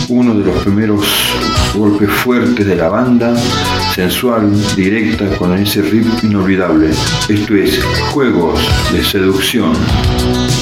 uno de los primeros golpes fuertes de la banda, sensual, directa, con ese riff inolvidable. Esto es Juegos de Seducción.